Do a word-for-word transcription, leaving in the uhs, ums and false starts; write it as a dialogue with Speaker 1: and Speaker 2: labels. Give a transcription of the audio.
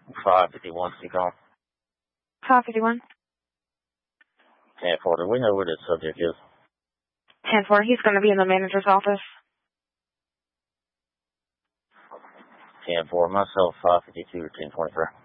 Speaker 1: five fifty-one, speak on.
Speaker 2: five fifty-one.
Speaker 1: ten four, do we know where the subject is?
Speaker 2: ten four, he's going to be in the manager's office.
Speaker 1: ten four, myself, five fifty-two or ten twenty-three.